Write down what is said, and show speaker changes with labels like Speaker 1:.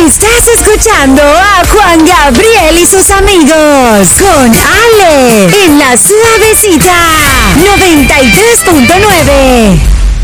Speaker 1: Estás escuchando a Juan Gabriel y sus amigos con Ale en La Suavecita 93.9.